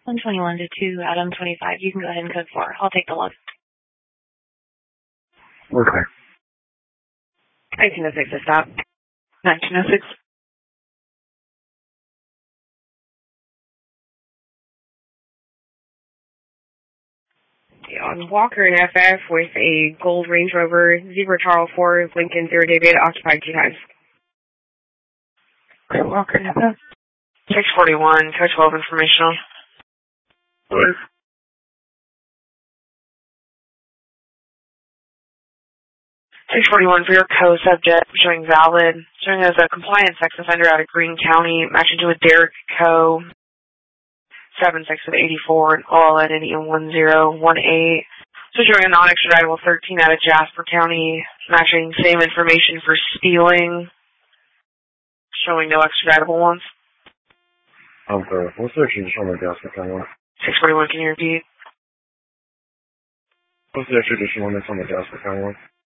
121 to 2, Adam 25. You can go ahead and code 4. I'll take the load. Okay. 1906 to stop. 1906. On Walker and FF with a gold Range Rover, Zebra Charles 4, Lincoln 0 David, occupied 2 times. Okay, Walker and FF. 641, code 12 informational. What? 641 for your co-subject, showing valid, showing as a compliant sex offender out of Greene County, matching to a Derek Co. 76 with 84, and all identity in 1018. So showing a non-extraditable 13 out of Jasper County, matching same information for stealing, showing no extraditable ones. Okay, what's the extradition on the Jasper County one? 641, can you repeat? What's the extradition one that's on the Jasper County one?